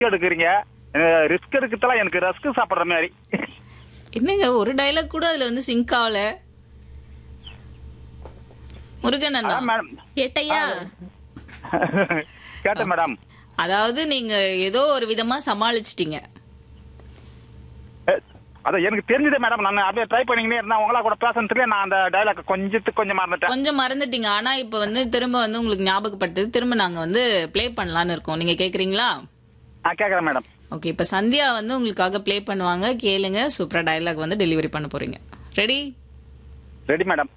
எடுக்கிறீங்க. ரிஸ்க் எடுக்கிறதுலாம் எனக்கு ரஸ்க் சாப்பிடுற மாதிரி. என்னங்க ஒரு டயலாக் கூட அதுல வந்து சிங்க் ஆகல. முருகன் அண்ணா மேடம் ஏட்டையா கேட்டேன் மேடம். அதாவது நீங்க ஏதோ ஒரு விதமா சமாளிச்சிட்டீங்க. அதான் எனக்கு தெரிஞ்சதே மேடம். நான் அப்படியே ட்ரை பண்ணிக்கிட்டே இருந்தேன். உங்களா கூட பேசுறதுல நான் அந்த டயலாக் கொஞ்சம் மறந்துட்டேன். கொஞ்சம் மறந்துட்டீங்க. ஆனா இப்ப வந்து திரும்ப வந்து உங்களுக்கு ஞாபகப்பட்டது. திரும்ப நாங்க வந்து ப்ளே பண்ணலாம்னு இருக்கோம். நீங்க கேக்குறீங்களா? கேக்குறேன் மேடம். ஓகே, இப்ப சந்தியா வந்து உங்களுக்காக ப்ளே பண்ணுவாங்க. கேளுங்க. சூப்பரா டயலாக் வந்து டெலிவரி பண்ண போறீங்க. ரெடி? Ready madam.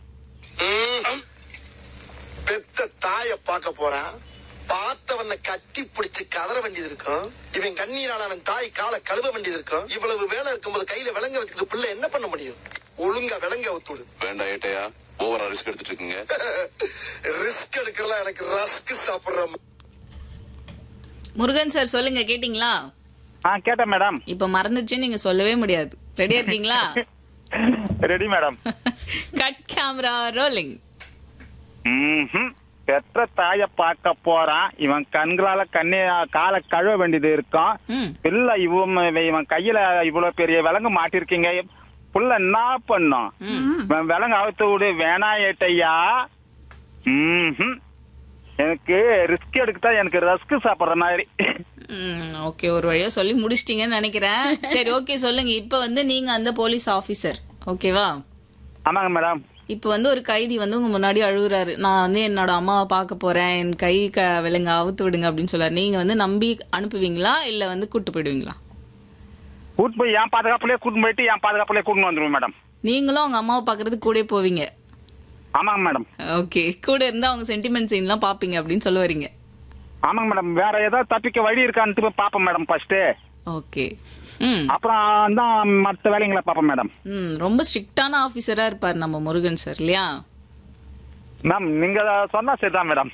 பெத்த தாய பார்க்க போறான். பார்த்தவன கட்டி பிடிச்சு கதற வேண்டியது இருக்கும். இவன் கண்ணீரால அவன் தாய் காலை கழுவ வேண்டியது இருக்கும். இவ்வளவு வேலை இருக்கும்போது கையில விலங்க வச்சுக்கிட்டு பிள்ளை என்ன பண்ண முடியும்? ஒழுங்கா விலங்க ஒத்துடு. வேண்டாம் ஏட்டையா, ஓவரா ரிஸ்க் எடுத்துட்டு இருக்கீங்க. ரிஸ்க் எடுக்கலாம். எனக்கு ரஸ்க் சாப்பிடுற முருகன் சார் சொல்லுங்க, கேட்டீங்களா? கேட்டேன் மேடம். இப்ப மறந்துச்சு, நீங்க சொல்லவே முடியாது. ரெடியா இருக்கீங்களா? Ready madam. Cut camera rolling. பெற்ற தாய பார்க்க போறான். இவன் கண்களால காலை கழுவ வேண்டியது இருக்கும். பிள்ளை இவன் கையில இவ்வளவு பெரிய விலங்கு மாட்டிருக்கீங்க. புள்ள என்ன பண்ணும்? விலங்கு அவுத்து விடு. வேணா ஏட்டையா. எனக்கு ரிஸ்க் எடுக்கத்தா எனக்கு ரஸ்க் சாப்பிடுற மாதிரி. ஓகே, ஒரு வழியா சொல்லி முடிச்சிட்டீங்கன்னு நினைக்கிறேன். சரி, ஓகே சொல்லுங்க. இப்ப வந்து நீங்க அந்த போலீஸ் ஆபீசர், ஓகேவா? ஆமாங்க மேடம். இப்ப வந்து ஒரு கைதி வந்து உங்க முன்னாடி அழுகுறாரு. நான் வந்து என்னோட அம்மாவை பார்க்க போறேன், என் கை விலங்க அவுத்து விடுங்க அப்படின்னு சொல்றாரு. நீங்க வந்து நம்பி அனுப்புவீங்களா இல்ல வந்து கூட்டு போயிடுவீங்களா? கூட்டு போய் என் பாதுகாப்புலயே கூட்டு போயிட்டு என் பாதுகாப்புலயே கூட்டு வந்துருவேன் மேடம். நீங்களும் அவங்க அம்மாவை பாக்குறதுக்கு கூட போவீங்க? ஆமாங்க மேடம். ஓகே, கூட இருந்தா அவங்க சென்டிமெண்ட் சீன் எல்லாம் பாப்பீங்க அப்படின்னு சொல்ல வரீங்க? ஆமாங்க மேடம். வேற ஏதாவது தப்பிக்க வழி இருக்கான்னு பாப்பேன் மேடம் ஃபர்ஸ்ட். ஓகே. அப்புறம் தான் மற்ற வேலைங்களை பாப்பேன் மேடம். ரொம்ப ஸ்ட்ரிக்டான ஆபீசரா இருப்பாரு நம்ம முருகன் சார், இல்லையா? மேம் நீங்க சொன்னா சரிதான் மேடம்.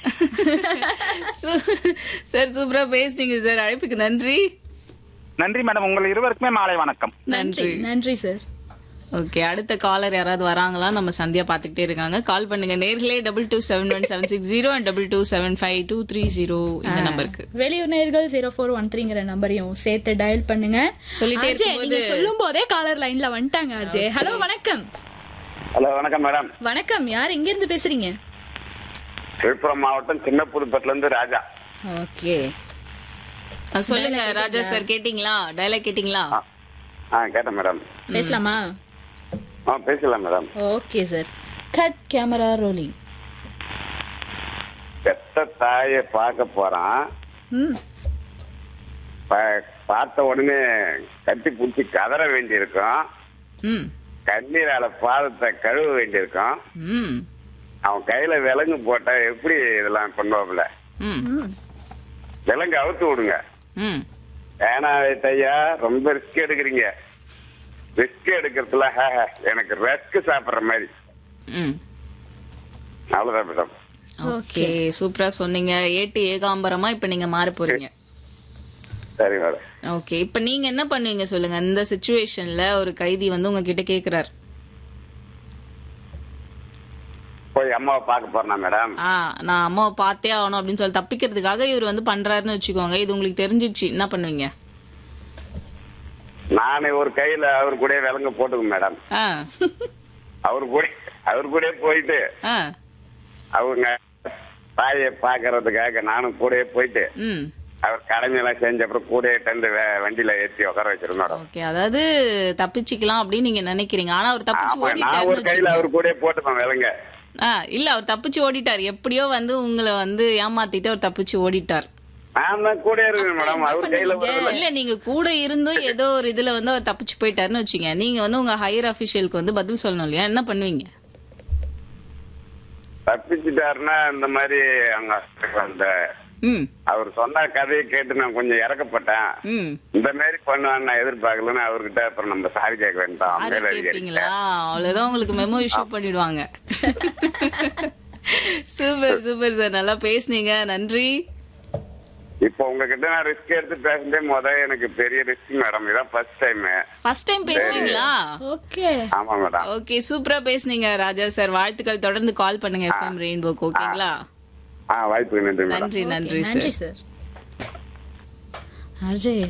சார் சூப்பரா பேசுனீங்க சார். அழைப்புக்கு நன்றி. நன்றி மேடம். உங்கள் இருவருக்குமே மாலை வணக்கம். நன்றி. நன்றி சார். ஓகே, அடுத்த காலர் யாராவது வராங்களா? நம்ம சந்தியா பாத்துக்கிட்டே இருக்காங்க. கால் பண்ணுங்க நேர்களே. 227176 and 227523 இந்த நம்பருக்கு. வெளியூர் நேர்கள் 0413 நம்பரையும் சேர்த்து டயல் பண்ணுங்க. சொல்லிட்டே இருக்கும்போது சொல்லும் போதே காலர் லைன்ல வந்துட்டாங்க. அஜய், ஹலோ வணக்கம். ஹலோ வணக்கம் மேடம். வணக்கம். யார் எங்க இருந்து பேசுறீங்க? விழுப்புரம் மாவட்டம் சின்ன புதுப்பட்டுல இருந்து ராஜா. ஓகே, சொல்லுங்க ராஜா சார். கேட்டீங்களா? டயலாக் கேட்டீங்களா? கேட்டேன் மேடம். பேசலாமா? பேசலாம் madam. Okay sir. Cut camera rolling. பெத்த தாய பார்க்க போறான். பார்த்த உடனே கட்டி பிடிச்சி கதற வேண்டி இருக்கும். கண்ணீரால பாதத்தை கழுவ வேண்டி இருக்கும். அவன் கையில விலங்கு போட்டா எப்படி இதெல்லாம் பண்ணுவாப்ல? விலங்கு அவுத்து விடுங்க. ஏன்னா ஐயா ரொம்ப ரிஸ்க் எடுக்கிறீங்க. ரிஸ்க் எடுக்கிறதுல எனக்கு ரஸ்க் சாப்பிடுற மாதிரி. அவ்வளவுதான் மேடம். ஓகே, சூப்பரா சொன்னீங்க. ஏட்டு ஏகாம்பரமா இப்ப நீங்க மாற போறீங்க. சரி மேடம். ஓகே, இப்ப நீங்க என்ன பண்ணுவீங்க சொல்லுங்க? இந்த சிச்சுவேஷன்ல ஒரு கைதி வந்து உங்ககிட்ட கேக்குறாரு, போய் அம்மாவை பார்க்க போறேன் மேடம். நான் அம்மாவை பார்த்தே ஆகணும் அப்படின்னு சொல்லி தப்பிக்கிறதுக்காக இவர் வந்து பண்றாருன்னு வச்சுக்கோங்க. இது உங்களுக்கு தெரிஞ்சிடுச்சு, என்ன பண்ணுவீங்க? நானே ஒரு கையில அவரு கூட விலங்கு போட்டுக்கும் மேடம். அவரு கூட போயிட்டு அவங்க தாயை பாக்குறதுக்காக நானும் கூட போயிட்டு அவர் கடமையெல்லாம் செஞ்ச அப்புறம் கூட டந்து வண்டியில ஏற்றி உட்கார வச்சிருந்தோம். ஓகே, அதாவது தப்பிச்சுக்கலாம் அப்படின்னு நீங்க நினைக்கிறீங்க. ஆனா அவர் தப்பிச்சு ஓடிட்டாரு. ஒரு கையில அவரு கூட போட்டுக்கோம் விலங்க. இல்ல, அவர் தப்பிச்சு ஓடிட்டார். எப்படியோ வந்து உங்களை வந்து ஏமாத்திட்டு அவர் தப்பிச்சு ஓடிட்டார். இல்ல, நீங்க கூட இருந்தும் ஏதோ ஒரு இதுல வந்து அவர் தப்பிச்சு போயிட்டாருன்னு வச்சுங்க. நீங்க வந்து உங்க ஹையர் அபிஷியலுக்கு வந்து பதில் சொல்லணும் இல்லையா? என்ன பண்ணுவீங்க? தப்பிச்சுட்டாருன்னா இந்த மாதிரி அங்க அந்த அவர் சொன்ன கதையை கேட்டு நான் கொஞ்சம் இறக்கப்பட்டேன். இந்த மாதிரி பண்ணுவான்னு நான் எதிர்பார்க்கலன்னு அவர்கிட்ட அப்புறம் நம்ம சாரி கேட்க வேண்டாம். அவ்வளவுதான், உங்களுக்கு மெமோ இஷ்யூ பண்ணிடுவாங்க. சூப்பர் சூப்பர் சார், நல்லா பேசுனீங்க. நன்றி. இப்போ உங்ககிட்ட நான் ரிஸ்க் எடுத்து பேசுறதே எனக்கு பெரிய ரிஸ்க் மேடம். இதான் ஃபர்ஸ்ட் டைம் பேசுறீங்களா? ஓகே, ஆமா மேடம். ஓகே, சூப்பரா பேசுனீங்க ராஜா சார். வாழ்த்துக்கள். தொடர்ந்து கால் பண்ணுங்க எஃப்எம் ரெயின்போக்கு. ஓகேங்களா? வாய்ப்புக்கு நன்றி. நன்றி. நன்றி சார். அஜய்